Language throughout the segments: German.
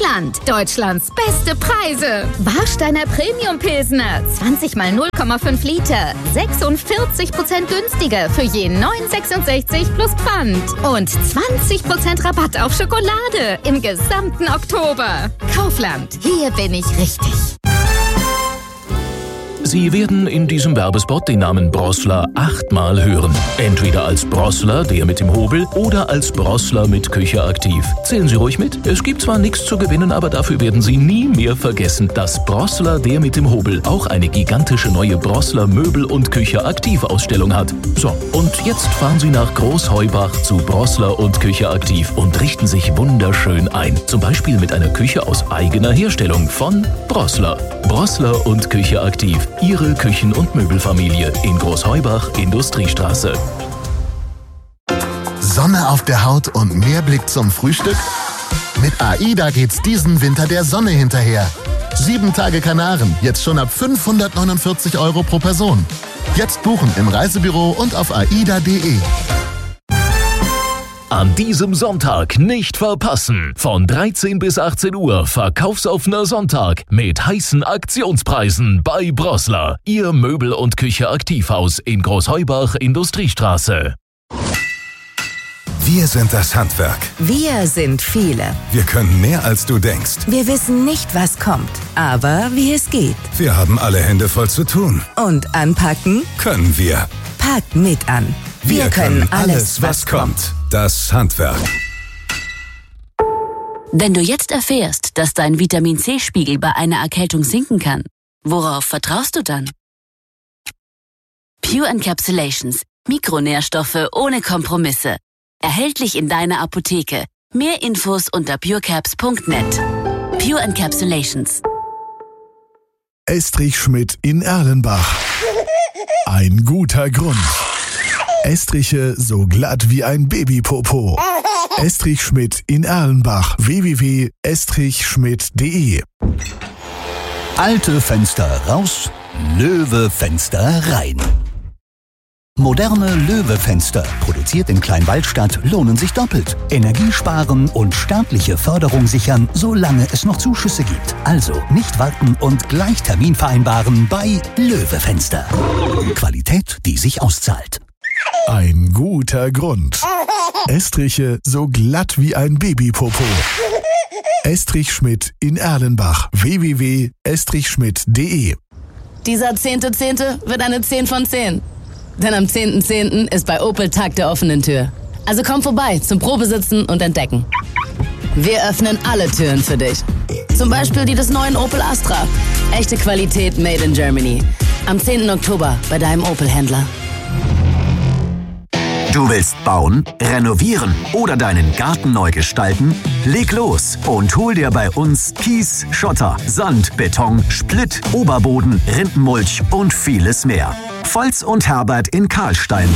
Kaufland. Deutschlands beste Preise. Warsteiner Premium Pilsner. 20 mal 0,5 Liter. 46% günstiger für je 9,66 plus Pfand. Und 20% Rabatt auf Schokolade im gesamten Oktober. Kaufland. Hier bin ich richtig. Sie werden in diesem Werbespot den Namen Brossler 8-mal hören. Entweder als Brossler, der mit dem Hobel, oder als Brossler mit Küche aktiv. Zählen Sie ruhig mit. Es gibt zwar nichts zu gewinnen, aber dafür werden Sie nie mehr vergessen, dass Brossler, der mit dem Hobel, auch eine gigantische neue Brossler Möbel- und Küche aktiv Ausstellung hat. So, und jetzt fahren Sie nach Großheubach zu Brossler und Küche aktiv und richten sich wunderschön ein. Zum Beispiel mit einer Küche aus eigener Herstellung von Brossler. Brossler und Küche aktiv. Ihre Küchen- und Möbelfamilie in Großheubach, Industriestraße. Sonne auf der Haut und mehr Blick zum Frühstück? Mit AIDA geht's diesen Winter der Sonne hinterher. 7 Tage Kanaren, jetzt schon ab 549 € pro Person. Jetzt buchen im Reisebüro und auf aida.de. An diesem Sonntag nicht verpassen. Von 13 bis 18 Uhr verkaufsoffener Sonntag mit heißen Aktionspreisen bei Brossler. Ihr Möbel- und Küche-Aktivhaus in Großheubach, Industriestraße. Wir sind das Handwerk. Wir sind viele. Wir können mehr, als du denkst. Wir wissen nicht, was kommt, aber wie es geht. Wir haben alle Hände voll zu tun. Und anpacken Können wir. Packt mit an. Wir können alles, was kommt. Das Handwerk. Wenn du jetzt erfährst, dass dein Vitamin-C-Spiegel bei einer Erkältung sinken kann, worauf vertraust du dann? Pure Encapsulations. Mikronährstoffe ohne Kompromisse. Erhältlich in deiner Apotheke. Mehr Infos unter purecaps.net. Pure Encapsulations. Estrich Schmidt in Erlenbach. Ein guter Grund. Estriche so glatt wie ein Babypopo. Estrich Schmidt in Erlenbach. www.estrichschmidt.de. Alte Fenster raus, Löwe Fenster rein. Moderne Löwe-Fenster, produziert in Kleinwaldstadt, lohnen sich doppelt. Energie sparen und staatliche Förderung sichern, solange es noch Zuschüsse gibt. Also nicht warten und gleich Termin vereinbaren bei Löwe-Fenster. Qualität, die sich auszahlt. Ein guter Grund. Estriche so glatt wie ein Babypopo. Estrich Schmidt in Erlenbach. www.estrichschmidt.de. Dieser 10.10. wird eine 10 von 10. Denn am 10.10. ist bei Opel Tag der offenen Tür. Also komm vorbei zum Probesitzen und Entdecken. Wir öffnen alle Türen für dich. Zum Beispiel die des neuen Opel Astra. Echte Qualität made in Germany. Am 10. Oktober bei deinem Opel-Händler. Du willst bauen, renovieren oder deinen Garten neu gestalten? Leg los und hol dir bei uns Kies, Schotter, Sand, Beton, Splitt, Oberboden, Rindenmulch und vieles mehr. Volz und Herbert in Karlstein.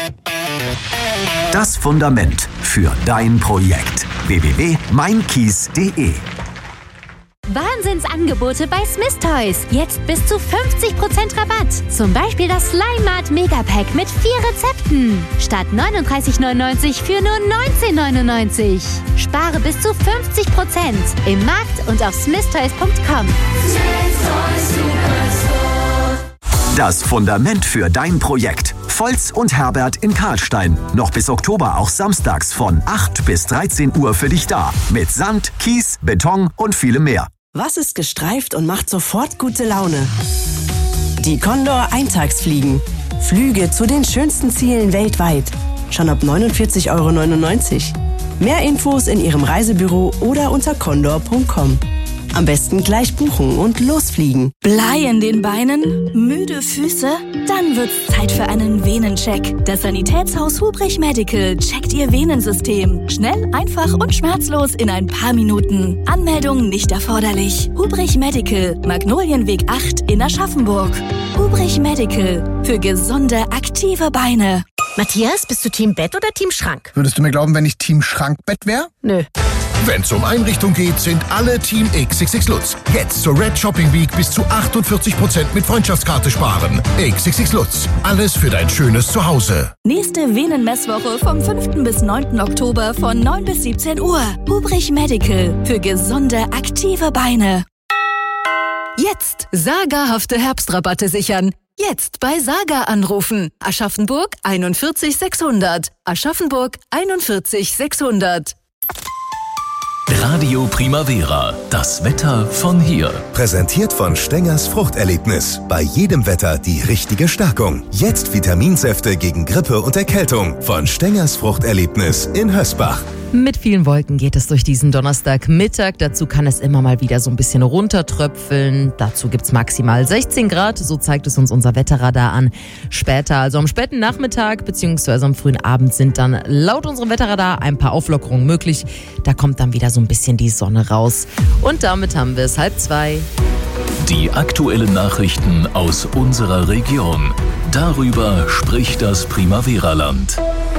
Das Fundament für dein Projekt. www.meinkies.de. Wahnsinnsangebote bei Smith Toys. Jetzt bis zu 50% Rabatt. Zum Beispiel das Slime Mart Megapack mit 4 Rezepten. Statt 39,99 für nur 19,99. Spare bis zu 50% im Markt und auf smithtoys.com. Das Fundament für dein Projekt. Volz und Herbert in Karlstein. Noch bis Oktober auch samstags von 8 bis 13 Uhr für dich da. Mit Sand, Kies, Beton und vielem mehr. Was ist gestreift und macht sofort gute Laune? Die Condor Eintagsfliegen. Flüge zu den schönsten Zielen weltweit. Schon ab 49,99 €. Mehr Infos in Ihrem Reisebüro oder unter condor.com. Am besten gleich buchen und losfliegen. Blei in den Beinen? Müde Füße? Dann wird's Zeit für einen Venencheck. Das Sanitätshaus Hubrich Medical checkt Ihr Venensystem. Schnell, einfach und schmerzlos in ein paar Minuten. Anmeldung nicht erforderlich. Hubrich Medical, Magnolienweg 8 in Aschaffenburg. Hubrich Medical, für gesunde, aktive Beine. Matthias, bist du Team Bett oder Team Schrank? Würdest du mir glauben, wenn ich Team Schrankbett wäre? Nö. Wenn's um Einrichtung geht, sind alle Team XXX Lutz. Jetzt zur Red Shopping Week bis zu 48% mit Freundschaftskarte sparen. XXX Lutz. Alles für dein schönes Zuhause. Nächste Venenmesswoche vom 5. bis 9. Oktober von 9 bis 17 Uhr. Hubrich Medical. Für gesunde, aktive Beine. Jetzt sagerhafte Herbstrabatte sichern. Jetzt bei Saga anrufen. Aschaffenburg 41 600. Aschaffenburg 41 600. Radio Primavera. Das Wetter von hier. Präsentiert von Stengers Fruchterlebnis. Bei jedem Wetter die richtige Stärkung. Jetzt Vitaminsäfte gegen Grippe und Erkältung. Von Stengers Fruchterlebnis in Hösbach. Mit vielen Wolken geht es durch diesen Donnerstagmittag. Dazu kann es immer mal wieder so ein bisschen runtertröpfeln. Dazu gibt's maximal 16 Grad. So zeigt es uns unser Wetterradar an. Später, also am späten Nachmittag bzw. am frühen Abend sind dann laut unserem Wetterradar ein paar Auflockerungen möglich. Da kommt dann wieder so ein bisschen die Sonne raus. Und damit haben wir es 1:30. Die aktuellen Nachrichten aus unserer Region. Darüber spricht das Primavera-Land.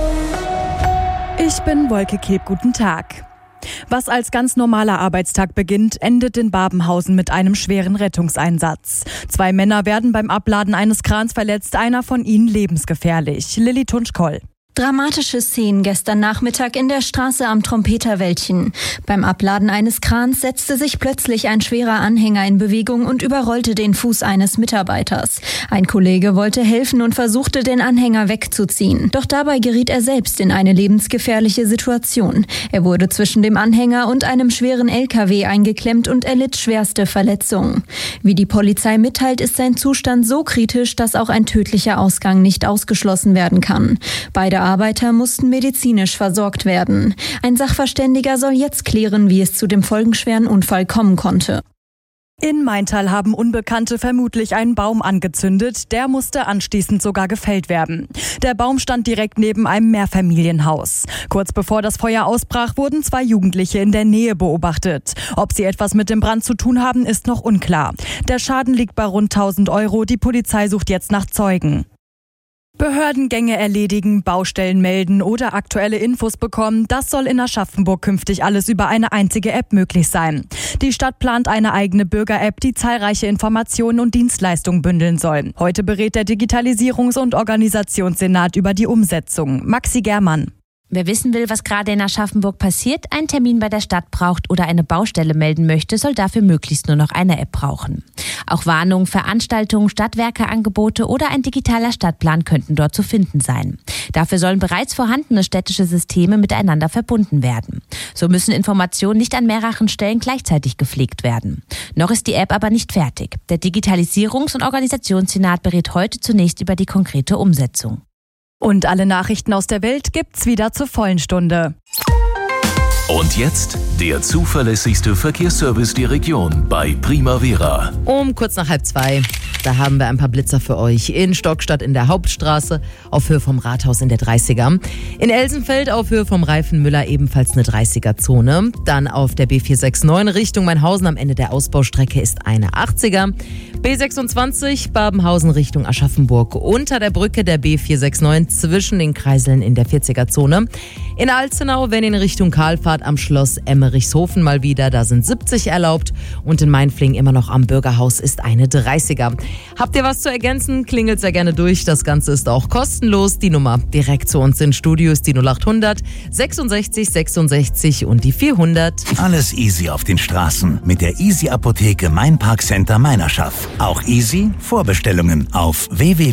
Ich bin Wolke Keb, guten Tag. Was als ganz normaler Arbeitstag beginnt, endet in Babenhausen mit einem schweren Rettungseinsatz. 2 Männer werden beim Abladen eines Krans verletzt, einer von ihnen lebensgefährlich. Lilly Tunschkoll. Dramatische Szenen gestern Nachmittag in der Straße am Trompeterwäldchen. Beim Abladen eines Krans setzte sich plötzlich ein schwerer Anhänger in Bewegung und überrollte den Fuß eines Mitarbeiters. Ein Kollege wollte helfen und versuchte, den Anhänger wegzuziehen. Doch dabei geriet er selbst in eine lebensgefährliche Situation. Er wurde zwischen dem Anhänger und einem schweren LKW eingeklemmt und erlitt schwerste Verletzungen. Wie die Polizei mitteilt, ist sein Zustand so kritisch, dass auch ein tödlicher Ausgang nicht ausgeschlossen werden kann. Beide Arbeiter mussten medizinisch versorgt werden. Ein Sachverständiger soll jetzt klären, wie es zu dem folgenschweren Unfall kommen konnte. In Maintal haben Unbekannte vermutlich einen Baum angezündet. Der musste anschließend sogar gefällt werden. Der Baum stand direkt neben einem Mehrfamilienhaus. Kurz bevor das Feuer ausbrach, wurden 2 Jugendliche in der Nähe beobachtet. Ob sie etwas mit dem Brand zu tun haben, ist noch unklar. Der Schaden liegt bei rund 1.000 Euro. Die Polizei sucht jetzt nach Zeugen. Behördengänge erledigen, Baustellen melden oder aktuelle Infos bekommen, das soll in Aschaffenburg künftig alles über eine einzige App möglich sein. Die Stadt plant eine eigene Bürger-App, die zahlreiche Informationen und Dienstleistungen bündeln soll. Heute berät der Digitalisierungs- und Organisationssenat über die Umsetzung. Maxi Germann. Wer wissen will, was gerade in Aschaffenburg passiert, einen Termin bei der Stadt braucht oder eine Baustelle melden möchte, soll dafür möglichst nur noch eine App brauchen. Auch Warnungen, Veranstaltungen, Stadtwerkeangebote oder ein digitaler Stadtplan könnten dort zu finden sein. Dafür sollen bereits vorhandene städtische Systeme miteinander verbunden werden. So müssen Informationen nicht an mehreren Stellen gleichzeitig gepflegt werden. Noch ist die App aber nicht fertig. Der Digitalisierungs- und Organisationssenat berät heute zunächst über die konkrete Umsetzung. Und alle Nachrichten aus der Welt gibt's wieder zur vollen Stunde. Und jetzt der zuverlässigste Verkehrsservice der Region bei Primavera. Um kurz nach 1:30. Da haben wir ein paar Blitzer für euch. In Stockstadt in der Hauptstraße, auf Höhe vom Rathaus in der 30er. In Elsenfeld auf Höhe vom Reifenmüller ebenfalls eine 30er-Zone. Dann auf der B469 Richtung Mainhausen am Ende der Ausbaustrecke ist eine 80er. B26 Babenhausen Richtung Aschaffenburg unter der Brücke der B469 zwischen den Kreiseln in der 40er-Zone. In Alzenau, wenn in Richtung Karlfahrt am Schloss Emmerichshofen mal wieder, da sind 70 erlaubt. Und in Mainflingen immer noch am Bürgerhaus ist eine 30er. Habt ihr was zu ergänzen? Klingelt sehr gerne durch. Das Ganze ist auch kostenlos. Die Nummer direkt zu uns in Studio ist die 0800 66 66 und die 400. Alles easy auf den Straßen mit der Easy Apotheke Mainparkcenter Meinerschaft. Auch easy Vorbestellungen auf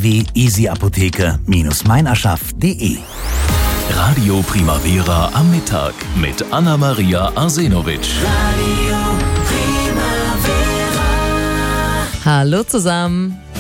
www.easyapotheke-meinerschaft.de. Radio Primavera am Mittag mit Anna-Maria Arsenovic. Hallo zusammen.